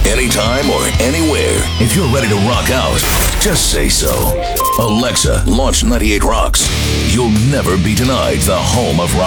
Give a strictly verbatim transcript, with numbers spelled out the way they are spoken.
anytime or anywhere. If you're ready to rock out, just say so. Alexa, launch ninety-eight Rocks. You'll never be denied the home of rock.